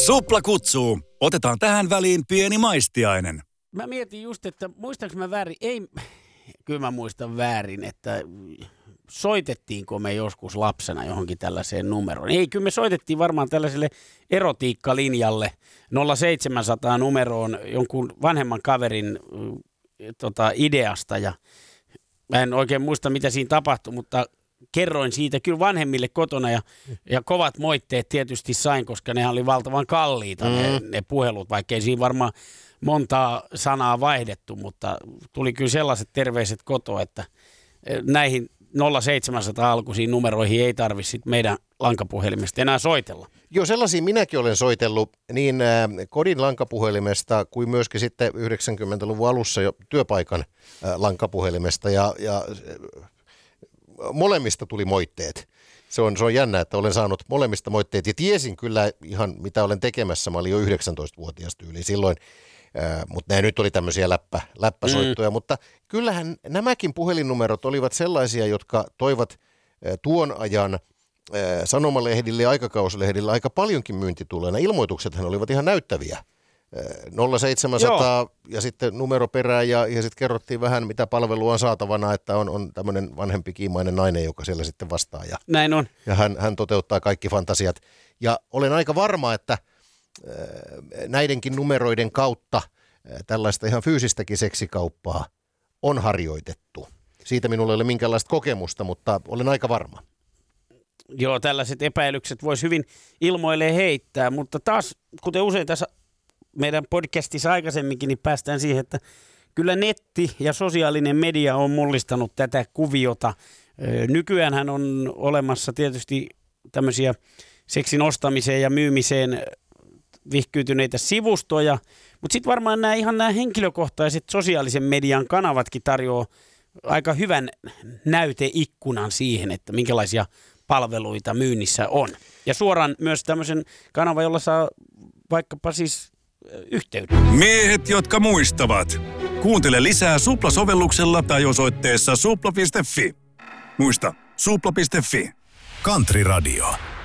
Supla kutsuu. Otetaan tähän väliin pieni maistiainen. Mä mietin just, että muistanko mä väärin? Ei, kyllä mä muistan väärin, että soitettiinko me joskus lapsena johonkin tällaiseen numeroon. Ei, kyllä me soitettiin varmaan tällaiselle erotiikkalinjalle 0700 numeroon jonkun vanhemman kaverin ideasta. Ja mä en oikein muista, mitä siinä tapahtui, mutta kerroin siitä kyllä vanhemmille kotona ja kovat moitteet tietysti sain, koska ne oli valtavan kalliita ne puhelut, vaikka ei siinä varmaan montaa sanaa vaihdettu, mutta tuli kyllä sellaiset terveiset kotoa, että näihin 0700 alkuisiin numeroihin ei tarvitse meidän lankapuhelimesta enää soitella. Joo, sellaisia minäkin olen soitellut niin kodin lankapuhelimesta kuin myöskin sitten 90-luvun alussa jo työpaikan lankapuhelimesta ja molemmista tuli moitteet. Se on jännä, että olen saanut molemmista moitteet ja tiesin kyllä ihan mitä olen tekemässä. Mä olin jo 19-vuotias tyyli silloin, mutta nämä nyt oli tämmöisiä läppäsoittoja. Mutta kyllähän nämäkin puhelinnumerot olivat sellaisia, jotka toivat tuon ajan sanomalehdille ja aikakauslehdille aika paljonkin myyntituloina. Ilmoituksethan olivat ihan näyttäviä. 0700 ja sitten numero perään ja sitten kerrottiin vähän, mitä palvelua on saatavana, että on tämmöinen vanhempi kiimainen nainen, joka siellä sitten vastaa. Näin on. Ja hän toteuttaa kaikki fantasiat. Ja olen aika varma, että näidenkin numeroiden kautta tällaista ihan fyysistäkin seksikauppaa on harjoitettu. Siitä minulla ei ole minkäänlaista kokemusta, mutta olen aika varma. Joo, tällaiset epäilykset voisi hyvin ilmoilleen heittää, mutta taas, kuten usein tässä meidän podcastissa aikaisemminkin, niin päästään siihen, että kyllä netti ja sosiaalinen media on mullistanut tätä kuviota. Nykyäänhän on olemassa tietysti tämmöisiä seksin ostamiseen ja myymiseen vihkyytyneitä sivustoja, mutta sitten varmaan nämä henkilökohtaiset sosiaalisen median kanavatkin tarjoaa aika hyvän näyteikkunan siihen, että minkälaisia palveluita myynnissä on. Ja suoraan myös tämmöisen kanavan, jolla saa vaikkapa siis yhteyden. Miehet, jotka muistavat. Kuuntele lisää Supla-sovelluksella tai osoitteessa supla.fi. Muista, supla.fi. Country Radio.